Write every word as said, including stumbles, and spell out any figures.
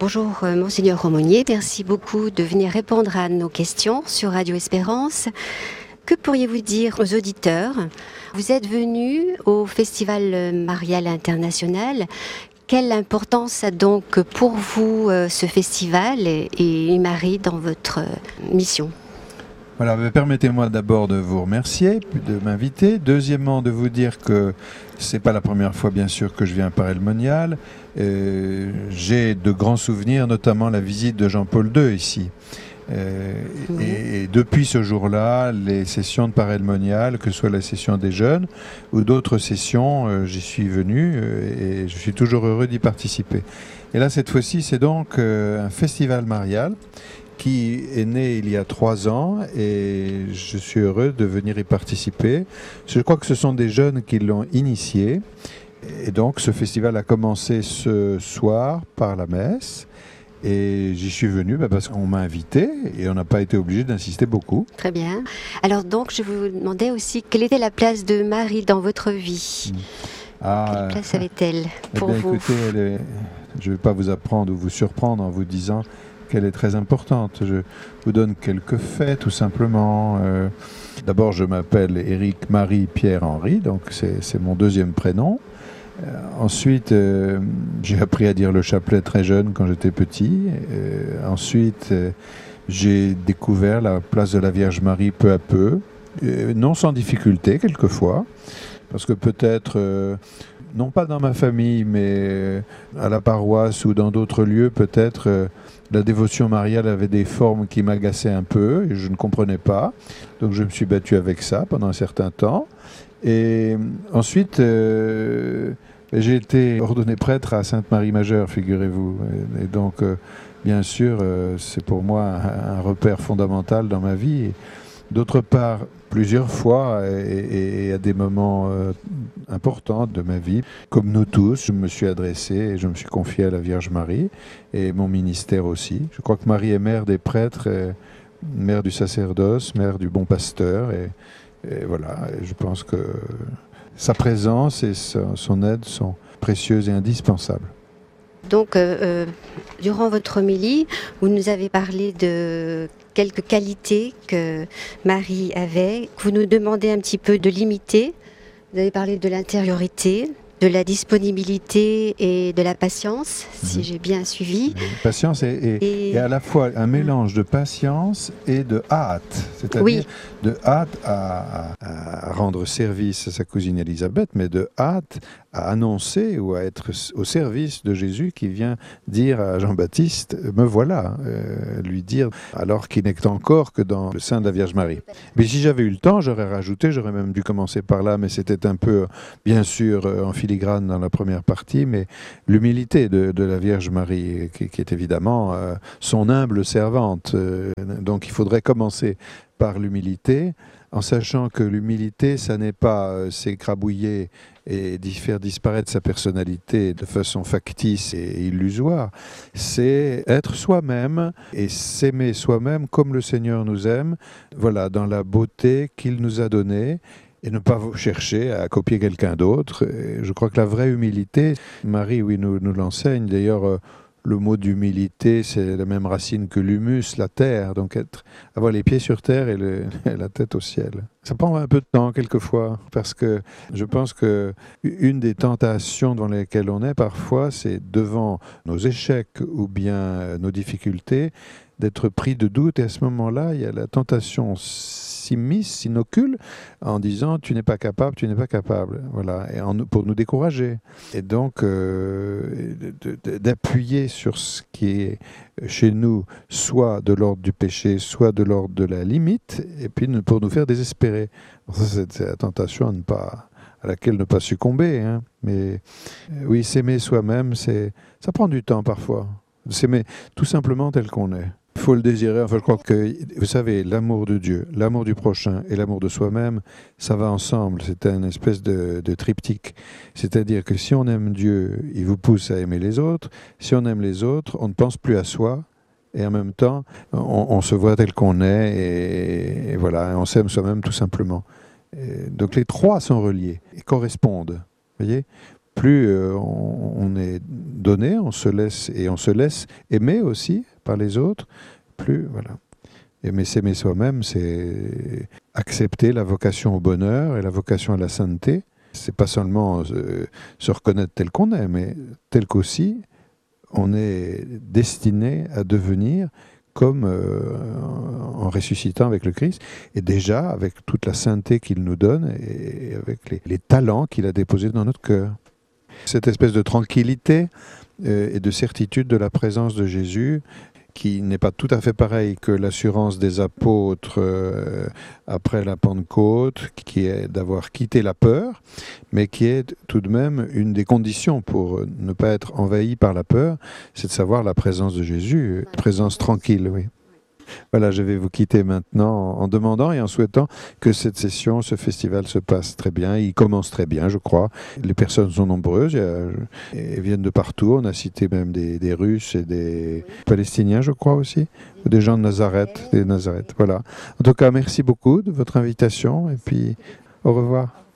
Bonjour euh, Monseigneur Aumônier, merci beaucoup de venir répondre à nos questions sur Radio Espérance. Que pourriez-vous dire aux auditeurs? Vous êtes venu au Festival Marial International. Quelle importance a donc pour vous euh, ce festival et, et Marie dans votre euh, mission? Voilà, permettez-moi d'abord de vous remercier, de m'inviter. Deuxièmement, de vous dire que c'est pas la première fois, bien sûr, que je viens à Paray-le-Monial. Euh, j'ai de grands souvenirs, notamment la visite de Jean-Paul deux ici. Euh, oui. et, et depuis ce jour-là, les sessions de Paray-le-Monial, que ce soit la session des jeunes ou d'autres sessions, euh, j'y suis venu euh, et je suis toujours heureux d'y participer. Et là, cette fois-ci, c'est donc euh, un festival marial qui est né il y a trois ans et je suis heureux de venir y participer. Je crois que ce sont des jeunes qui l'ont initié. Et donc ce festival a commencé ce soir par la messe. Et j'y suis venu bah, parce qu'on m'a invité et on n'a pas été obligé d'insister beaucoup. Très bien. Alors donc je vous demandais aussi quelle était la place de Marie dans votre vie. Ah, quelle place avait-elle pour eh bien, vous? Écoutez, elle est... je ne vais pas vous apprendre ou vous surprendre en vous disant qu'elle est très importante. Je vous donne quelques faits, tout simplement. Euh, d'abord, je m'appelle Éric Marie Pierre Henri, donc c'est, c'est mon deuxième prénom. Euh, ensuite, euh, j'ai appris à dire le chapelet très jeune quand j'étais petit. Euh, ensuite, euh, j'ai découvert la place de la Vierge Marie peu à peu, euh, non sans difficulté quelquefois, parce que peut-être... Euh, non pas dans ma famille, mais à la paroisse ou dans d'autres lieux, peut-être, euh, la dévotion mariale avait des formes qui m'agaçaient un peu et je ne comprenais pas. Donc je me suis battu avec ça pendant un certain temps. Et ensuite, euh, j'ai été ordonné prêtre à Sainte-Marie-Majeure, figurez-vous. Et donc, euh, bien sûr, euh, c'est pour moi un, un repère fondamental dans ma vie. Et d'autre part, plusieurs fois et, et à des moments euh, importants de ma vie, comme nous tous, je me suis adressé et je me suis confié à la Vierge Marie et mon ministère aussi. Je crois que Marie est mère des prêtres, et mère du sacerdoce, mère du bon pasteur et, et voilà, et je pense que sa présence et son, son aide sont précieuses et indispensables. Donc, euh, euh, durant votre homélie, vous nous avez parlé de quelques qualités que Marie avait, que vous nous demandez un petit peu de limiter. Vous avez parlé de l'intériorité, de la disponibilité et de la patience, mmh. si j'ai bien suivi. Patience est, est, et... est à la fois un mélange de patience et de hâte, c'est-à-dire oui. de hâte à, à, à rendre service à sa cousine Élisabeth, mais de hâte à annoncer ou à être au service de Jésus qui vient dire à Jean-Baptiste « Me voilà euh, », lui dire alors qu'il n'est encore que dans le sein de la Vierge Marie. Mais si j'avais eu le temps, j'aurais rajouté, j'aurais même dû commencer par là, mais c'était un peu, bien sûr, en filigrane dans la première partie, mais l'humilité de, de la Vierge Marie, qui, qui est évidemment euh, son humble servante. Euh, donc il faudrait commencer par l'humilité, en sachant que l'humilité, ça n'est pas euh, s'écrabouiller et faire disparaître sa personnalité de façon factice et illusoire, c'est être soi-même et s'aimer soi-même comme le Seigneur nous aime, voilà, dans la beauté qu'il nous a donnée, et ne pas chercher à copier quelqu'un d'autre. Et je crois que la vraie humilité, Marie, oui, nous, nous l'enseigne, d'ailleurs, euh, le mot d'humilité, c'est la même racine que l'humus, la terre, donc être, avoir les pieds sur terre et, le, et la tête au ciel. Ça prend un peu de temps quelquefois, parce que je pense qu'une des tentations devant lesquelles on est parfois, c'est devant nos échecs ou bien nos difficultés, d'être pris de doute, et à ce moment-là, il y a la tentation s'immisce, s'inocule, en disant tu n'es pas capable, tu n'es pas capable, voilà, et en, pour nous décourager. Et donc euh, de, de, d'appuyer sur ce qui est chez nous, soit de l'ordre du péché, soit de l'ordre de la limite, et puis pour nous faire désespérer. Ça, c'est, c'est la tentation à ne pas, à laquelle ne pas succomber, hein. Mais euh, oui, s'aimer soi-même, c'est, ça prend du temps parfois. S'aimer tout simplement tel qu'on est. Il faut le désirer. Enfin, je crois que, vous savez, l'amour de Dieu, l'amour du prochain et l'amour de soi-même, ça va ensemble. C'est une espèce de, de triptyque. C'est-à-dire que si on aime Dieu, il vous pousse à aimer les autres. Si on aime les autres, on ne pense plus à soi. Et en même temps, on, on se voit tel qu'on est. Et, et voilà, on s'aime soi-même tout simplement. Et donc les trois sont reliés et correspondent. Vous voyez ? plus euh, on, on est donné, on se laisse et on se laisse aimer aussi par les autres, plus voilà. Aimer s'aimer soi-même, c'est accepter la vocation au bonheur et la vocation à la sainteté. C'est pas seulement euh, se reconnaître tel qu'on est, mais tel qu'aussi on est destiné à devenir comme euh, en ressuscitant avec le Christ, et déjà avec toute la sainteté qu'il nous donne et avec les, les talents qu'il a déposés dans notre cœur. Cette espèce de tranquillité euh, et de certitude de la présence de Jésus, qui n'est pas tout à fait pareil que l'assurance des apôtres euh, après la Pentecôte, qui est d'avoir quitté la peur, mais qui est tout de même une des conditions pour ne pas être envahi par la peur, c'est de savoir la présence de Jésus, une présence tranquille, oui. Voilà, je vais vous quitter maintenant en demandant et en souhaitant que cette session, ce festival se passe très bien. Il commence très bien, je crois. Les personnes sont nombreuses, elles viennent de partout. On a cité même des, des Russes et des Palestiniens, je crois aussi, ou des gens de Nazareth, des Nazareth. Voilà. En tout cas, merci beaucoup de votre invitation et puis au revoir.